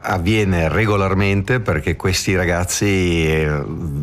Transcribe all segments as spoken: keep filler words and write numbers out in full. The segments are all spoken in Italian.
avviene regolarmente perché questi ragazzi eh,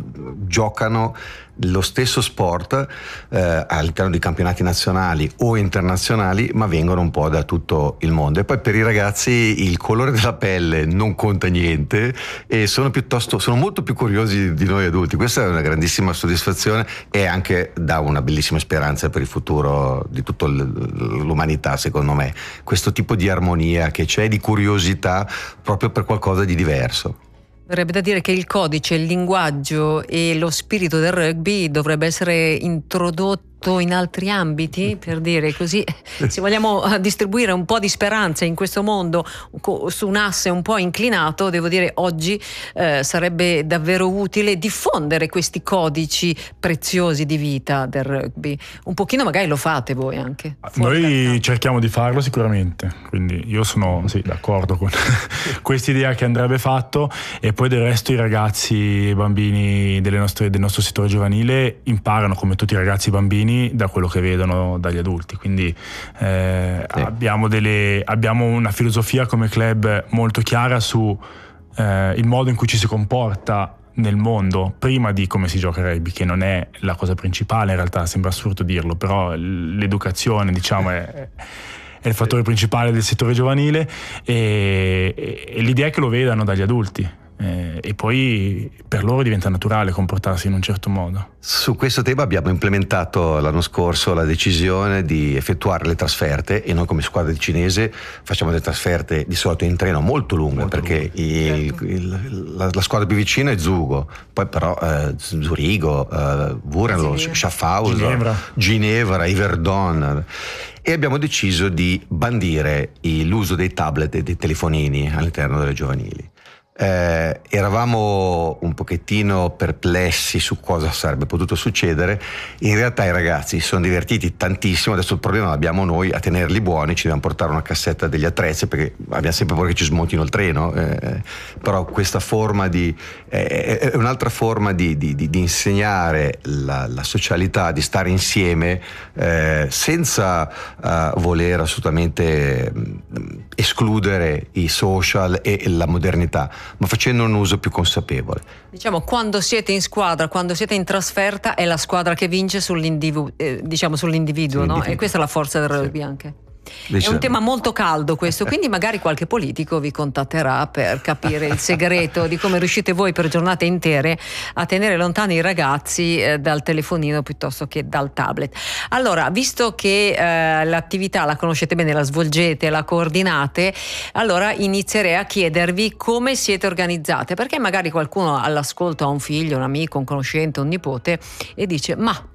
giocano lo stesso sport eh, all'interno di campionati nazionali o internazionali, ma vengono un po' da tutto il mondo. E poi per i ragazzi il colore della pelle non conta niente e sono piuttosto sono molto più curiosi di noi adulti. Questa è una grandissima soddisfazione e anche dà una bellissima speranza per il futuro di tutta l'umanità, secondo me, questo tipo di armonia che c'è, di curiosità proprio per qualcosa di diverso. Verrebbe da dire che il codice, il linguaggio e lo spirito del rugby dovrebbe essere introdotto in altri ambiti, per dire così, se vogliamo distribuire un po' di speranza in questo mondo su un asse un po' inclinato, devo dire oggi eh, sarebbe davvero utile diffondere questi codici preziosi di vita del rugby. Un pochino magari lo fate voi anche. Noi cerchiamo di farlo sicuramente, quindi io sono sì, d'accordo con questa idea che andrebbe fatto, e poi del resto i ragazzi e i bambini delle nostre, del nostro settore giovanile imparano come tutti i ragazzi e i bambini da quello che vedono dagli adulti, quindi eh, sì. abbiamo, delle, abbiamo una filosofia come club molto chiara su eh, il modo in cui ci si comporta nel mondo prima di come si gioca a rugby, che non è la cosa principale in realtà, sembra assurdo dirlo, però l'educazione diciamo è, è il fattore principale del settore giovanile, e, e, e l'idea è che lo vedano dagli adulti. Eh, e poi per loro diventa naturale comportarsi in un certo modo. Su questo tema abbiamo implementato l'anno scorso la decisione di effettuare le trasferte, e noi come squadra di Cinese facciamo delle trasferte di solito in treno molto lunghe, molto perché lunghe. Il, certo. il, la, la squadra più vicina è Zugo, poi però eh, Zurigo, eh, Vurenlo, Schaffhausen, Ginevra, Ginevra, Yverdon. E abbiamo deciso di bandire l'uso dei tablet e dei telefonini all'interno delle giovanili. Eh, eravamo un pochettino perplessi su cosa sarebbe potuto succedere. In realtà i ragazzi si sono divertiti tantissimo. Adesso il problema l'abbiamo noi a tenerli buoni, ci dobbiamo portare una cassetta degli attrezzi perché abbiamo sempre paura che ci smontino il treno, eh, però questa forma di eh, è un'altra forma di, di, di, di insegnare la, la socialità, di stare insieme eh, senza eh, voler assolutamente mh, escludere i social e la modernità, ma facendo un uso più consapevole. Diciamo, quando siete in squadra, quando siete in trasferta, è la squadra che vince sull'individuo, eh, diciamo sull'individuo, no? E questa è la forza del rugby, sì. Anche. È un tema molto caldo questo, quindi magari qualche politico vi contatterà per capire il segreto di come riuscite voi per giornate intere a tenere lontani i ragazzi eh, dal telefonino piuttosto che dal tablet. Allora, visto che eh, l'attività la conoscete bene, la svolgete, la coordinate, allora inizierei a chiedervi come siete organizzate, perché magari qualcuno all'ascolto ha un figlio, un amico, un conoscente, un nipote e dice: ma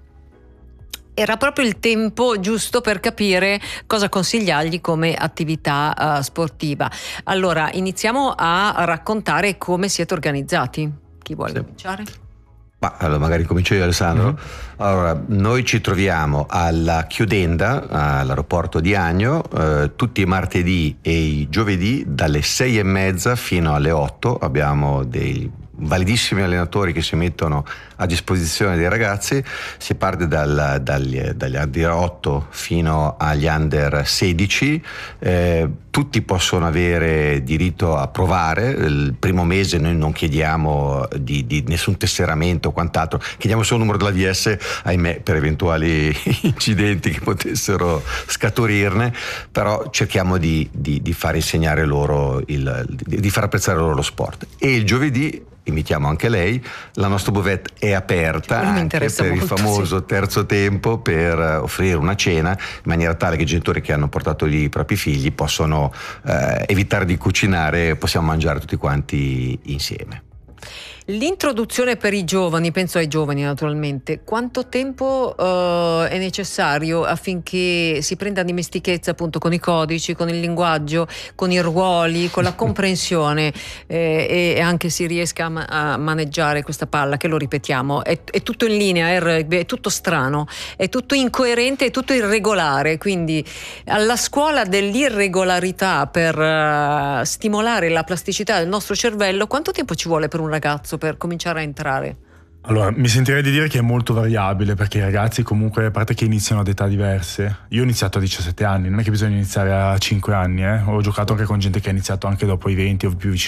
era proprio il tempo giusto per capire cosa consigliargli come attività uh, sportiva. Allora, iniziamo a raccontare come siete organizzati. Chi vuole sì. cominciare? Ma allora magari comincio io, Alessandro. Mm-hmm. Allora, noi ci troviamo alla Chiudenda, all'aeroporto di Agno, eh, tutti i martedì e i giovedì dalle sei e mezza fino alle otto. Abbiamo dei validissimi allenatori che si mettono a disposizione dei ragazzi. Si parte dal, dagli, dagli under otto fino agli under sedici. Eh, tutti possono avere diritto a provare. Il primo mese noi non chiediamo di, di nessun tesseramento o quant'altro, chiediamo solo il numero della D S, ahimè, per eventuali incidenti che potessero scaturirne, però cerchiamo di, di, di far insegnare loro il, di, di far apprezzare loro lo sport. E il giovedì invitiamo anche lei, la nostra buvette è aperta anche per molto, il famoso sì. terzo tempo, per offrire una cena in maniera tale che i genitori che hanno portato lì i propri figli possono eh, evitare di cucinare e possiamo mangiare tutti quanti insieme. L'introduzione per i giovani, penso ai giovani naturalmente, quanto tempo uh, è necessario affinché si prenda dimestichezza appunto con i codici, con il linguaggio, con i ruoli, con la comprensione eh, e anche si riesca a, ma- a maneggiare questa palla, che lo ripetiamo, è, è tutto in linea, è, rugby, è tutto strano, è tutto incoerente, è tutto irregolare, quindi alla scuola dell'irregolarità per uh, stimolare la plasticità del nostro cervello, quanto tempo ci vuole per un ragazzo per cominciare a entrare? Allora, mi sentirei di dire che è molto variabile, perché i ragazzi comunque, a parte che iniziano ad età diverse, io ho iniziato a diciassette anni, non è che bisogna iniziare a cinque anni, eh? Ho giocato anche con gente che ha iniziato anche dopo i venti o più vicino